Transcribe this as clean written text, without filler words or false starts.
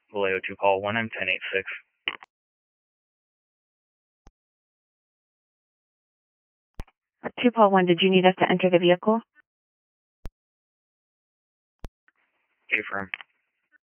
Vallejo 2 call 1, I'm 1086. Two Paul 1, did you need us to enter the vehicle? Affirm.